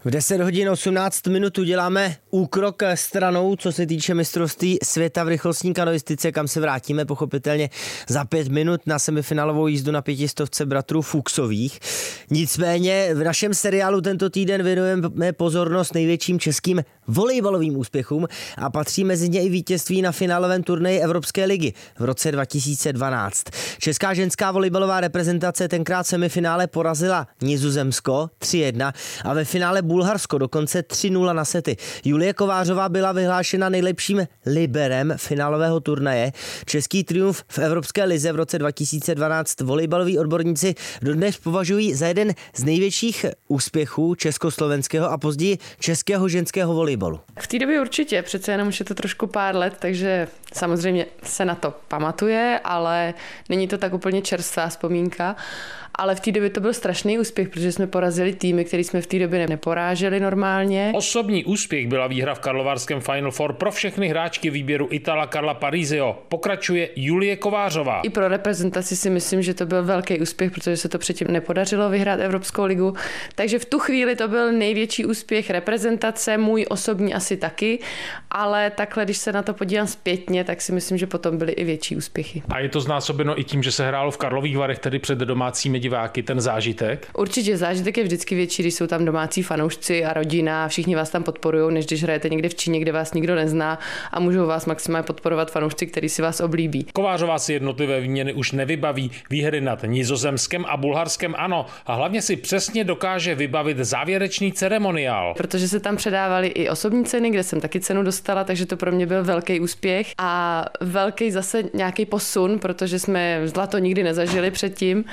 V 10 hodin 18 minut uděláme úkrok stranou, co se týče mistrovství světa v rychlostní kanoistice, kam se vrátíme pochopitelně za 5 minut na semifinálovou jízdu na 500 bratrů Fuchsových. Nicméně v našem seriálu tento týden věnujeme pozornost největším českým volejbalovým úspěchům a patří mezi ně i vítězství na finálovém turnaji Evropské ligy v roce 2012. Česká ženská volejbalová reprezentace tenkrát v semifinále porazila Nizozemsko 3-1 a ve finále Bulharsko dokonce 3-0 na sety. Julie Kovářová byla vyhlášena nejlepším liberem finálového turnaje. Český triumf v Evropské lize v roce 2012 volejbaloví odborníci dodnes považují za jeden z největších úspěchů československého a později českého ženského volejbalu. V té době určitě, přece jenom už je to trošku pár let, takže samozřejmě se na to pamatuje, ale není to tak úplně čerstvá vzpomínka. Ale v té době to byl strašný úspěch, protože jsme porazili týmy, který jsme v té době neporáželi normálně. Osobní úspěch byla výhra v karlovarském Final Four pro všechny hráčky výběru Itala Karla Parisio. Pokračuje Julie Kovářová. I pro reprezentaci si myslím, že to byl velký úspěch, protože se to předtím nepodařilo vyhrát Evropskou ligu. Takže v tu chvíli to byl největší úspěch reprezentace, můj osobní asi taky, ale takhle, když se na to podívám zpětně, tak si myslím, že potom byly i větší úspěchy. A je to znásobeno i tím, že se hrálo v Karlových Varech, tedy před domácími diváky, ten zážitek? Určitě zážitek je vždycky větší, když jsou tam domácí fanoušci a rodina, všichni vás tam podporují, než když hrajete někde v Číně, kde vás nikdo nezná a můžou vás maximálně podporovat fanoušci, kteří si vás oblíbí. Kovářová si jednotlivé výměny už nevybaví, výhry nad Nizozemskem a Bulharskem ano, a hlavně si přesně dokáže vybavit závěrečný ceremoniál. Protože se tam předávaly i osobní ceny, kde jsem taky cenu dostala, takže to pro mě byl velký úspěch a velký zase nějaký posun, protože jsme zlato nikdy nezažili předtím.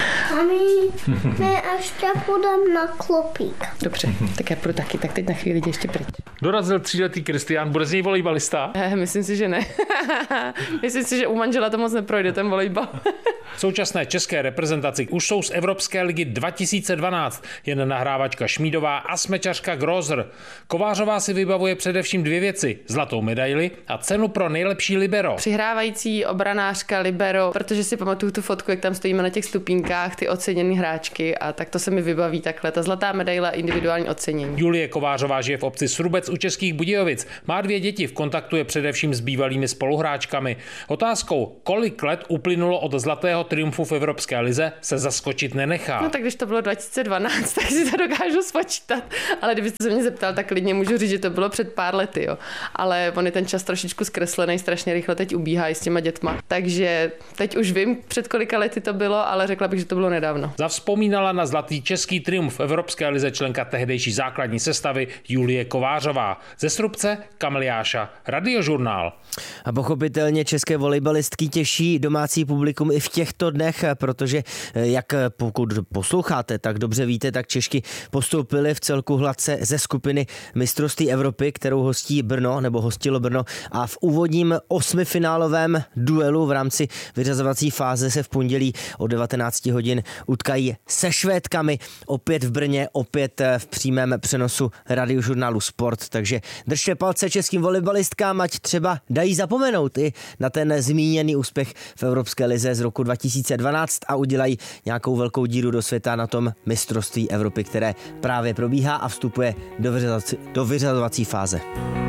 Ne, až tě půjdem na klopík. Dobře, tak já půjdu taky, tak teď na chvíli jdi ještě pryč. Dorazil 3letý Kristián, bude z něj volejbalista? Myslím si, že ne. Myslím si, že u manžela to moc neprojde, ten volejbal. V současné české reprezentaci už jsou z Evropské ligy 2012 jen nahrávačka Šmídová a smečařka Grozer. Kovářová si vybavuje především 2 věci, zlatou medaili a cenu pro nejlepší libero. Přihrávající obranářka libero, protože si pamatuju tu fotku, jak tam stojíme na těch stupínkách, ty oceněné hráčky a tak to se mi vybaví takhle, ta zlatá medaile a individuální ocenění. Julie Kovářová žije v obci Srubec u Českých Budějovic. Má 2 děti, v kontaktu je především s bývalými spoluhráčkami. Otázkou, kolik let uplynulo od zlatého triumfu v Evropské lize, se zaskočit nenechá. No tak když to bylo 2012, tak si to dokážu spočítat. Ale kdybyste se mě zeptal, tak klidně můžu říct, že to bylo před pár lety, jo. Ale on je ten čas trošičku zkreslený, strašně rychle teď ubíhá i s těma dětma. Takže teď už vím, před kolika lety to bylo, ale řekla bych, že to bylo nedávno. Zavzpomínala na zlatý český triumf v Evropské lize členka tehdejší základní sestavy Julie Kovářová. Ze Srubce Kamil Jáša, Radiožurnál. A pochopitelně české volejbalistky těší domácí publikum i v těchto dnech, protože jak pokud posloucháte, tak dobře víte, tak Češky postoupily v celku hladce ze skupiny mistrovství Evropy, kterou hostí Brno, nebo hostilo Brno, a v úvodním 8finálovém duelu v rámci vyřazovací fáze se v pondělí o 19 hodin utkají se Švédkami, opět v Brně, opět v přímém přenosu Radiožurnálu Sport, takže držte palce českým volejbalistkám, ať třeba dají zapomenout i na ten zmíněný úspěch v Evropské lize z roku 2012 a udělají nějakou velkou díru do světa na tom mistrovství Evropy, které právě probíhá a vstupuje do vyřazovací fáze.